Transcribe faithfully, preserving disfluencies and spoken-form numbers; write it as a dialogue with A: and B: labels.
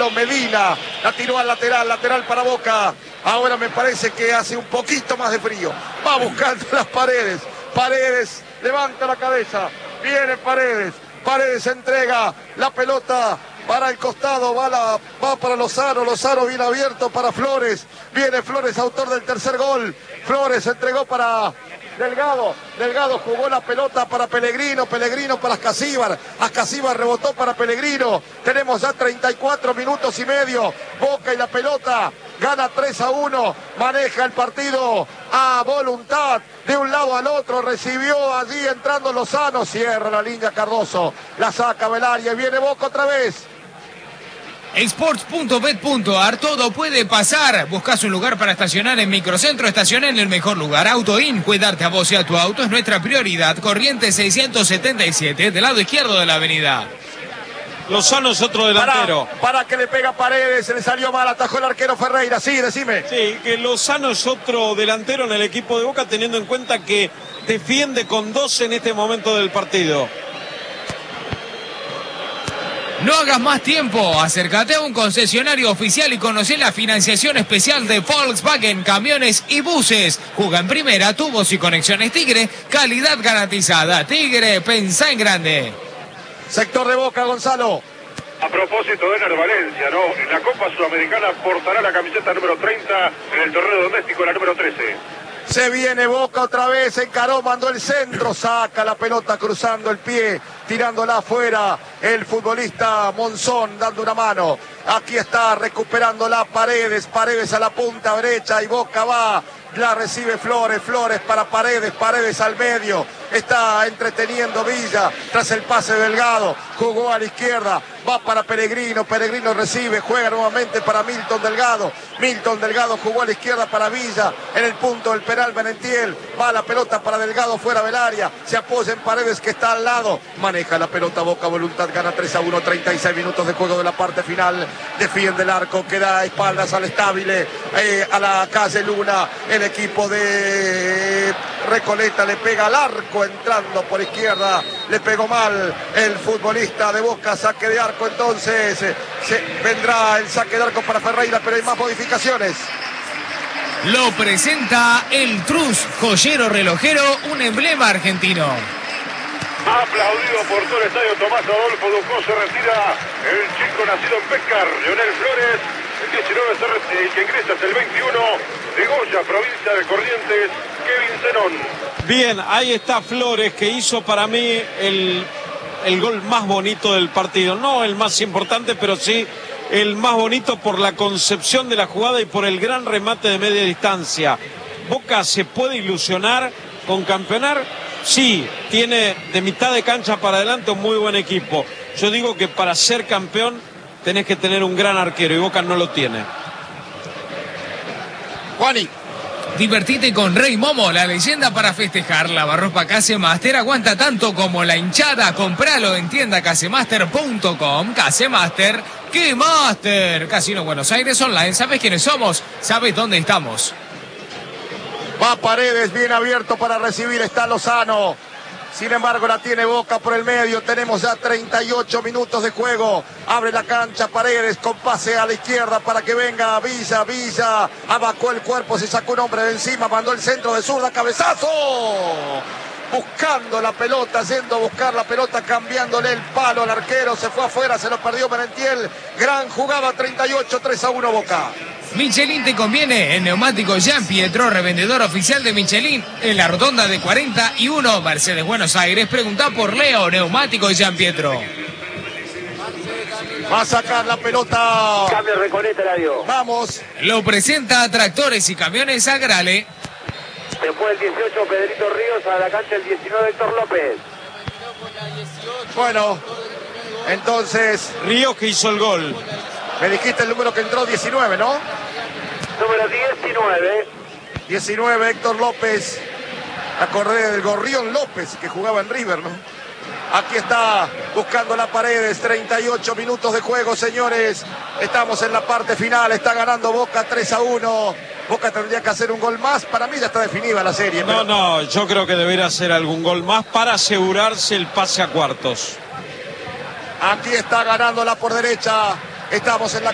A: Gonzalo Medina. La tiró al lateral, lateral para Boca. Ahora me parece que hace un poquito más de frío. Va buscando las Paredes. Paredes levanta la cabeza. Viene Paredes. Paredes entrega la pelota para el costado, va, la, va para Lozano, Lozano viene abierto para Flores, viene Flores, autor del tercer gol, Flores entregó para Delgado, Delgado jugó la pelota para Pellegrino, Pellegrino para Ascasíbar, Ascasíbar rebotó para Pellegrino, tenemos ya treinta y cuatro minutos y medio, Boca y la pelota, gana tres a uno, maneja el partido a voluntad, de un lado al otro, recibió allí entrando Lozano, cierra la línea Cardoso, la saca Belaria y viene Boca otra vez.
B: Sports punto bet punto ar, todo puede pasar. Buscas un lugar para estacionar en Microcentro, estaciona en el mejor lugar. AutoIn, cuidarte a vos y a tu auto es nuestra prioridad. Corrientes seiscientos setenta y siete, del lado izquierdo de la avenida.
C: Lozano es otro delantero.
A: Para, para que le pega Paredes, se le salió mal, atajó el arquero Ferreira. Sí, decime.
C: Sí, que Lozano es otro delantero en el equipo de Boca, teniendo en cuenta que defiende con dos en este momento del partido.
B: No hagas más tiempo, acércate a un concesionario oficial y conoce la financiación especial de Volkswagen, camiones y buses. Juega en primera, tubos y conexiones Tigre, calidad garantizada. Tigre, pensá en grande.
A: Sector de Boca, Gonzalo.
D: A propósito de Ener Valencia, ¿no? En la Copa Sudamericana portará la camiseta número treinta, en el torneo doméstico la número trece.
A: Se viene Boca otra vez, encaró, mandó el centro, saca la pelota cruzando el pie, tirándola afuera, el futbolista Monzón dando una mano. Aquí está recuperándola Paredes, Paredes a la punta derecha y Boca va, la recibe Flores, Flores para Paredes, Paredes al medio, está entreteniendo Villa tras el pase Delgado, jugó a la izquierda, va para Pellegrino, Pellegrino recibe, juega nuevamente para Milton Delgado, Milton Delgado jugó a la izquierda para Villa, en el punto del penal Benentiel, va la pelota para Delgado fuera del área, se apoya en Paredes que está al lado, maneja la pelota Boca Voluntad, gana tres a uno, treinta y seis minutos de juego de la parte final, defiende el arco, queda a espaldas al estable, eh, a la calle Luna, el equipo de Recoleta le pega al arco entrando por izquierda, le pegó mal el futbolista de Boca, saque de arco entonces, se, vendrá el saque de arco para Ferreira, pero hay más modificaciones.
B: Lo presenta el Trus, joyero relojero, un emblema argentino.
D: Aplaudido por todo el estadio Tomás Adolfo Ducó, se retira el chico nacido en Pescar, Leonel Flores, el diecinueve se retira, el que ingresa es el veintiuno, de Goya, provincia de Corrientes, Kevin Zenón.
C: Bien, ahí está Flores, que hizo para mí el, el gol más bonito del partido. No el más importante, pero sí el más bonito por la concepción de la jugada y por el gran remate de media distancia. Boca se puede ilusionar con campeonar. Sí, tiene de mitad de cancha para adelante un muy buen equipo. Yo digo que para ser campeón tenés que tener un gran arquero y Boca no lo tiene.
A: Juani.
B: Divertite con Rey Momo, la leyenda para festejar. Lavarropa Casemaster aguanta tanto como la hinchada. Compralo en tienda casemaster punto com. Casemaster, ¡qué master! Casino Buenos Aires Online. ¿Sabes quiénes somos? ¿Sabes dónde estamos?
A: Va Paredes, bien abierto para recibir, está Lozano. Sin embargo, la tiene Boca por el medio. Tenemos ya treinta y ocho minutos de juego. Abre la cancha Paredes con pase a la izquierda para que venga Villa. Villa abacó el cuerpo, se sacó un hombre de encima, mandó el centro de zurda, cabezazo. Buscando la pelota, yendo a buscar la pelota, cambiándole el palo al arquero. Se fue afuera, se lo perdió Benentiel. Gran jugada, treinta y ocho, tres a uno Boca.
B: Michelin te conviene, el neumático Jean Pietro, revendedor oficial de Michelin, en la rotonda de cuarenta y uno, Mercedes, Buenos Aires. Preguntá por Leo, neumático Jean Pietro.
A: Va a sacar la pelota.
D: Cambio Recoleta, radio.
A: Vamos.
B: Lo presenta Tractores y Camiones Agrale.
D: Se fue el dieciocho Pedrito Ríos, a la cancha el diecinueve Héctor López.
A: Bueno, entonces
C: Ríos que hizo el gol.
A: me dijiste el número que entró, diecinueve, ¿no?
D: Número diecinueve.
A: diecinueve, Héctor López. Acordé del Gorrión López, que jugaba en River, ¿no? Aquí está buscando la Paredes, treinta y ocho minutos de juego, señores. Estamos en la parte final, está ganando Boca tres a uno. Boca tendría que hacer un gol más, para mí ya está definida la serie.
C: No,
A: pero...
C: no, yo creo que debería hacer algún gol más para asegurarse el pase a cuartos.
A: Aquí está ganándola por derecha, estamos en la